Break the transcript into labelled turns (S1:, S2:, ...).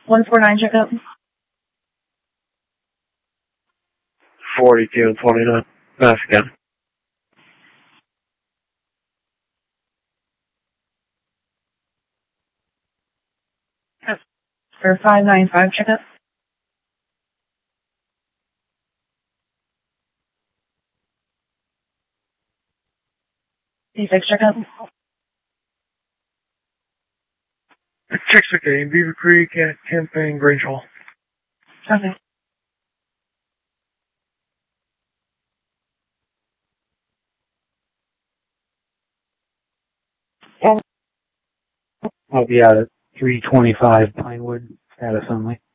S1: 149 checkup.
S2: 42 and 29. Ask again.
S1: For 595 checkup. D6 checkup.
S2: 668, Beaver Creek, Campaign, Grange Hall.
S1: Okay.
S3: I'll be out at 325 Pinewood, status only.